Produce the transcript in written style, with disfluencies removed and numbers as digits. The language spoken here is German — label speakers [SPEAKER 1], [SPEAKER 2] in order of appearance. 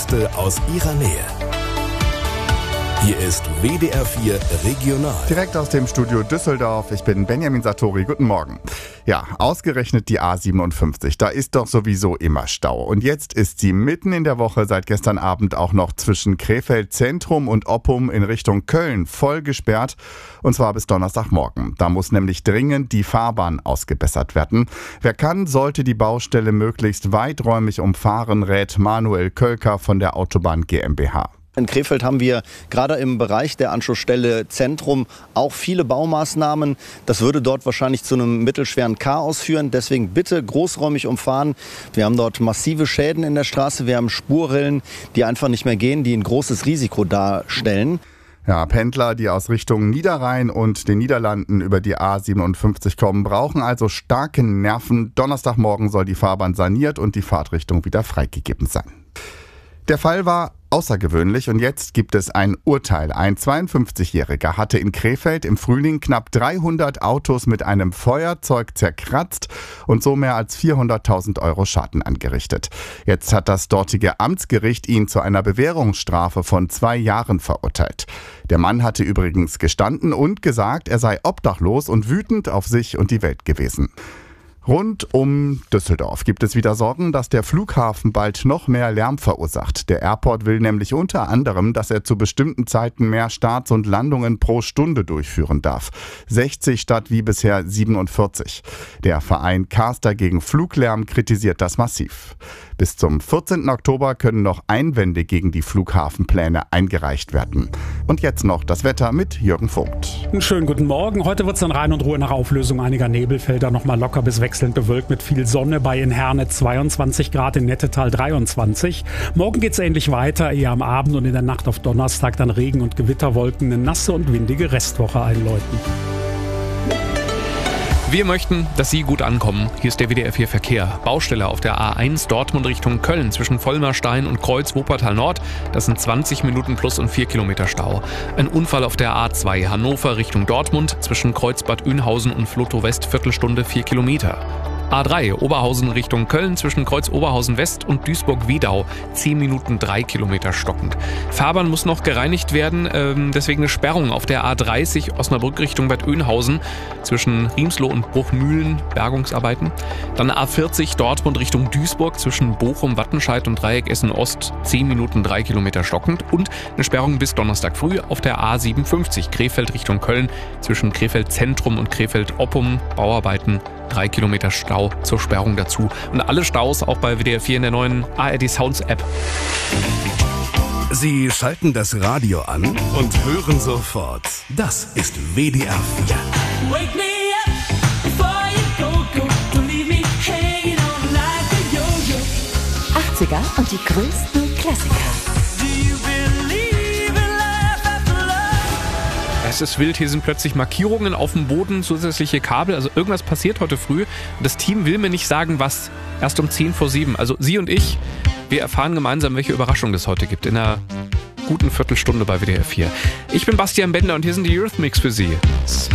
[SPEAKER 1] Neueste aus Ihrer Nähe. Hier ist WDR 4 Regional.
[SPEAKER 2] Direkt aus dem Studio Düsseldorf. Ich bin Benjamin Sartori. Guten Morgen. Ja, ausgerechnet die A57. Da ist doch sowieso immer Stau. Und jetzt ist sie mitten in der Woche seit gestern Abend auch noch zwischen Krefeld Zentrum und Oppum in Richtung Köln voll gesperrt. Und zwar bis Donnerstagmorgen. Da muss nämlich dringend die Fahrbahn ausgebessert werden. Wer kann, sollte die Baustelle möglichst weiträumig umfahren, rät Manuel Kölker von der Autobahn GmbH.
[SPEAKER 3] In Krefeld haben wir gerade im Bereich der Anschlussstelle Zentrum auch viele Baumaßnahmen. Das würde dort wahrscheinlich zu einem mittelschweren Chaos führen. Deswegen bitte großräumig umfahren. Wir haben dort massive Schäden in der Straße. Wir haben Spurrillen, die einfach nicht mehr gehen, die ein großes Risiko darstellen.
[SPEAKER 2] Ja, Pendler, die aus Richtung Niederrhein und den Niederlanden über die A57 kommen, brauchen also starke Nerven. Donnerstagmorgen soll die Fahrbahn saniert und die Fahrtrichtung wieder freigegeben sein. Der Fall war außergewöhnlich und jetzt gibt es ein Urteil. Ein 52-Jähriger hatte in Krefeld im Frühling knapp 300 Autos mit einem Feuerzeug zerkratzt und so mehr als 400.000 Euro Schaden angerichtet. Jetzt hat das dortige Amtsgericht ihn zu einer Bewährungsstrafe von 2 Jahren verurteilt. Der Mann hatte übrigens gestanden und gesagt, er sei obdachlos und wütend auf sich und die Welt gewesen. Rund um Düsseldorf gibt es wieder Sorgen, dass der Flughafen bald noch mehr Lärm verursacht. Der Airport will nämlich unter anderem, dass er zu bestimmten Zeiten mehr Starts und Landungen pro Stunde durchführen darf. 60 statt wie bisher 47. Der Verein Caster gegen Fluglärm kritisiert das massiv. Bis zum 14. Oktober können noch Einwände gegen die Flughafenpläne eingereicht werden. Und jetzt noch das Wetter mit Jürgen Vogt.
[SPEAKER 4] Einen schönen guten Morgen. Heute wird es in Rhein und Ruhe nach Auflösung einiger Nebelfelder nochmal locker bis wechselnd bewölkt mit viel Sonne. Bei in Herne 22 Grad, in Nettetal 23. Morgen geht es ähnlich weiter, eher am Abend und in der Nacht auf Donnerstag dann Regen- und Gewitterwolken, eine nasse und windige Restwoche einläuten.
[SPEAKER 5] Wir möchten, dass Sie gut ankommen. Hier ist der WDR 4 Verkehr. Baustelle auf der A1 Dortmund Richtung Köln zwischen Vollmerstein und Kreuz Wuppertal Nord. Das sind 20 Minuten plus und 4 Kilometer Stau. Ein Unfall auf der A2 Hannover Richtung Dortmund zwischen Kreuz Bad Oeynhausen und Flotow West Viertelstunde 4 Kilometer. A3 Oberhausen Richtung Köln zwischen Kreuz Oberhausen West und Duisburg-Wiedau 10 Minuten 3 Kilometer stockend. Fahrbahn muss noch gereinigt werden, deswegen eine Sperrung auf der A30 Osnabrück Richtung Bad Oeynhausen zwischen Riemsloh und Bruchmühlen, Bergungsarbeiten. Dann A40 Dortmund Richtung Duisburg zwischen Bochum, Wattenscheid und Dreieck Essen Ost 10 Minuten 3 Kilometer stockend und eine Sperrung bis Donnerstag früh auf der A57 Krefeld Richtung Köln zwischen Krefeld Zentrum und Krefeld Oppum, Bauarbeiten 3 Kilometer Stau zur Sperrung dazu. Und alle Staus auch bei WDR 4 in der neuen ARD Sounds App.
[SPEAKER 1] Sie schalten das Radio an und hören sofort. Das ist WDR 4.
[SPEAKER 6] Wake me up before you go leave me hanging on like a yo-yo.
[SPEAKER 7] 80er und die größten Klassiker.
[SPEAKER 5] Es ist wild, hier sind plötzlich Markierungen auf dem Boden, zusätzliche Kabel, also irgendwas passiert heute früh. Und das Team will mir nicht sagen, was. Erst um 6:50. Also Sie und ich, wir erfahren gemeinsam, welche Überraschung es heute gibt. In einer guten Viertelstunde bei WDR 4. Ich bin Bastian Bender und hier sind die Eurythmics für Sie.